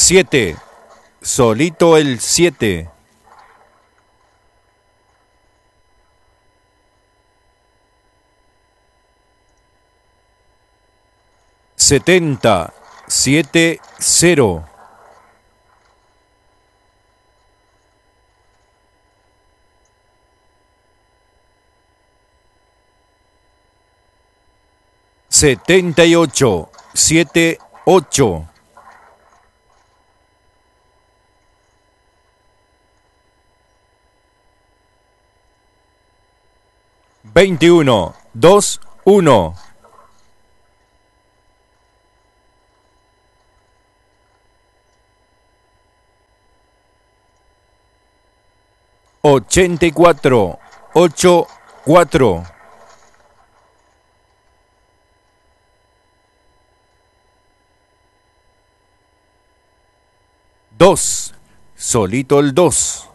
7, solito el 7. 70, 7, 0. 78, 7, 8. 21, 2, 1. 84, 8, 4. 2, solito el 2.